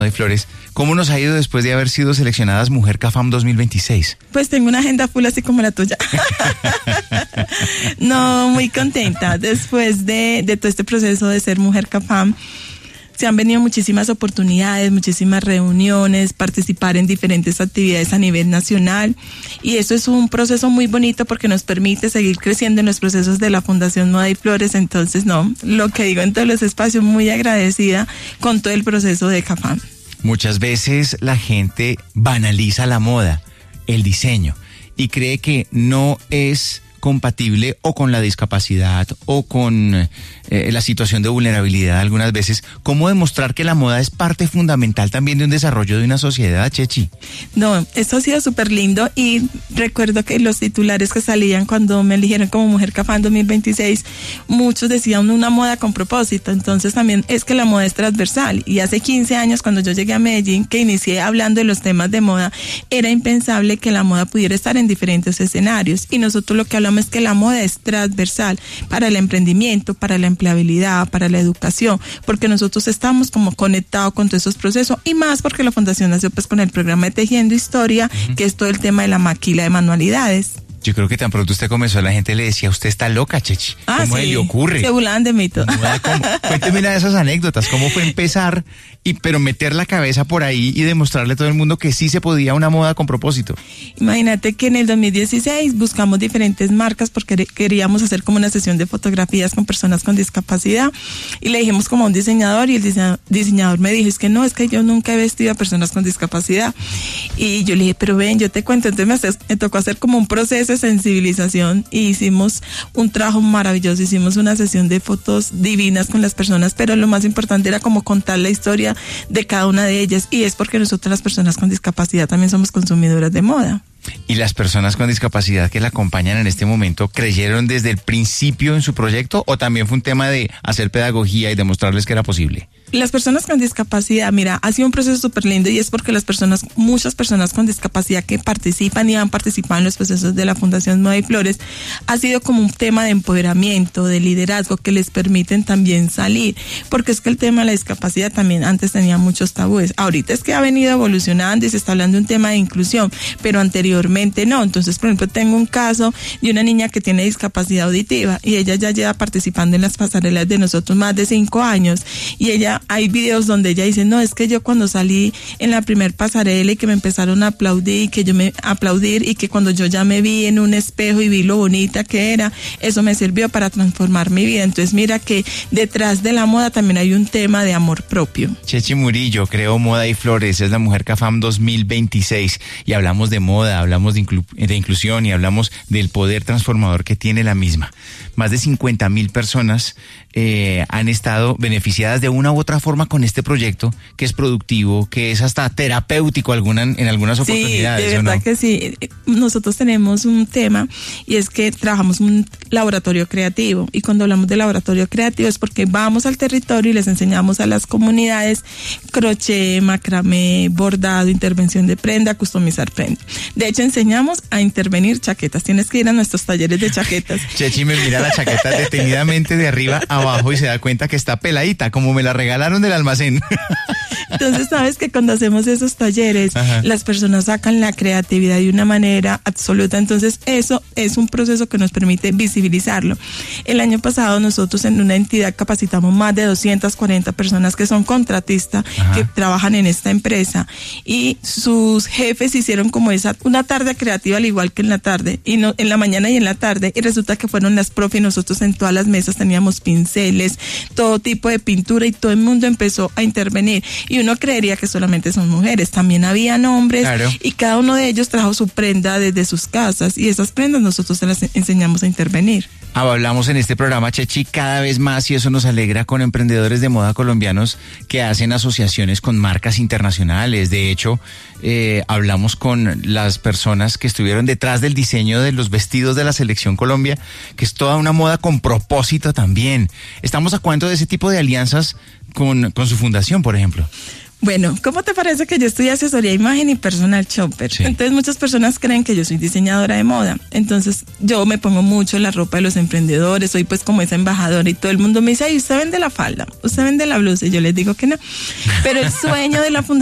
de Flores, ¿cómo nos ha ido después de haber sido seleccionadas Mujer CAFAM 2026? Pues tengo una agenda full así como la tuya. No, muy contenta. Después de todo este proceso de ser Mujer CAFAM, se han venido muchísimas oportunidades, muchísimas reuniones, participar en diferentes actividades a nivel nacional, y eso es un proceso muy bonito porque nos permite seguir creciendo en los procesos de la Fundación Moda y Flores. Entonces, no, lo que digo en todos los espacios, muy agradecida con todo el proceso de CAFAM. Muchas veces la gente banaliza la moda, el diseño, y cree que no es compatible o con la discapacidad o con la situación de vulnerabilidad algunas veces. ¿Cómo demostrar que la moda es parte fundamental también de un desarrollo de una sociedad, Chechi? No, esto ha sido súper lindo, y recuerdo que los titulares que salían cuando me eligieron como Mujer CAFAM 2026, muchos decían una moda con propósito. Entonces también es que la moda es transversal, y hace 15 años cuando yo llegué a Medellín, que inicié hablando de los temas de moda, era impensable que la moda pudiera estar en diferentes escenarios, y nosotros lo que hablamos es que la moda es transversal para el emprendimiento, para la empleabilidad, para la educación, porque nosotros estamos como conectados con todos esos procesos, y más porque la Fundación nació pues con el programa de Tejiendo Historia, que es todo el tema de la maquila de manualidades. Yo creo que tan pronto usted comenzó, la gente le decía, usted está loca, Chechi. ¿Cómo sí, le ocurre? Se burlaban de mí todo. Cuénteme una de esas anécdotas, ¿cómo fue empezar pero meter la cabeza por ahí y demostrarle a todo el mundo que sí se podía una moda con propósito? Imagínate que en el 2016 buscamos diferentes marcas porque queríamos hacer como una sesión de fotografías con personas con discapacidad, y le dijimos como a un diseñador, y el diseñador me dijo, es que yo nunca he vestido a personas con discapacidad. Y yo le dije, pero ven, yo te cuento. Entonces me tocó hacer como un proceso de sensibilización, y hicimos un trabajo maravilloso, hicimos una sesión de fotos divinas con las personas, pero lo más importante era como contar la historia de cada una de ellas, y es porque nosotros las personas con discapacidad también somos consumidoras de moda. ¿Y las personas con discapacidad que la acompañan en este momento creyeron desde el principio en su proyecto, o también fue un tema de hacer pedagogía y demostrarles que era posible? Las personas con discapacidad, mira, ha sido un proceso súper lindo, y es porque muchas personas con discapacidad que participan y han participado en los procesos de la Fundación Moda y Flores, ha sido como un tema de empoderamiento, de liderazgo, que les permiten también salir, porque es que el tema de la discapacidad también antes tenía muchos tabúes. Ahorita es que ha venido evolucionando y se está hablando de un tema de inclusión, pero anteriormente no. Entonces, por ejemplo, tengo un caso de una niña que tiene discapacidad auditiva, y ella ya lleva participando en las pasarelas de nosotros más de 5 años, y hay videos donde ella dice, no, es que yo cuando salí en la primer pasarela y que me empezaron a aplaudir, y que cuando yo ya me vi en un espejo y vi lo bonita que era, eso me sirvió para transformar mi vida. Entonces mira que detrás de la moda también hay un tema de amor propio. Chechi Murillo creó Moda y Flores, es la Mujer CAFAM 2026, y hablamos de moda, hablamos de inclusión, y hablamos del poder transformador que tiene la misma. Más de 50,000 personas han estado beneficiadas de una u otra forma con este proyecto, que es productivo, que es hasta terapéutico en algunas oportunidades. Sí, de verdad, ¿no? Que sí. Nosotros tenemos un tema, y es que trabajamos un laboratorio creativo, y cuando hablamos de laboratorio creativo es porque vamos al territorio y les enseñamos a las comunidades crochet, macramé, bordado, intervención de prenda, customizar prenda. De hecho, enseñamos a intervenir chaquetas. Tienes que ir a nuestros talleres de chaquetas. Chechi me mira la chaqueta detenidamente de arriba abajo y se da cuenta que está peladita, como me la regalaron del almacén. Entonces, sabes que cuando hacemos esos talleres, las personas sacan la creatividad de una manera absoluta. Entonces, eso es un proceso que nos permite visibilizarlo. El año pasado nosotros en una entidad capacitamos más de 240 personas que son contratistas, que trabajan en esta empresa, y sus jefes hicieron como una tarde creativa, al igual que en la tarde, y no, en la mañana y en la tarde, y resulta que fueron las profe, y nosotros en todas las mesas teníamos pinceles, todo tipo de pintura, y todo el mundo empezó a intervenir, y uno creería que solamente son mujeres, también habían hombres, claro. Y cada uno de ellos trajo su prenda desde sus casas, y esas prendas nosotros se las enseñamos a intervenir. Hablamos en este programa, Chechi, cada vez más, y eso nos alegra, con emprendedores de moda colombianos que hacen asociaciones con marcas internacionales. De hecho, hablamos con las personas que estuvieron detrás del diseño de los vestidos de la Selección Colombia, que es toda una moda con propósito también. ¿Estamos a cuánto de ese tipo de alianzas con su fundación, por ejemplo? Bueno, ¿cómo te parece que yo estudié asesoría de imagen y personal shopper? Sí. Entonces muchas personas creen que yo soy diseñadora de moda. Entonces yo me pongo mucho la ropa de los emprendedores, soy pues como esa embajadora y todo el mundo me dice, ay, usted vende la falda, usted vende la blusa, y yo les digo que no. Pero el sueño de la fundación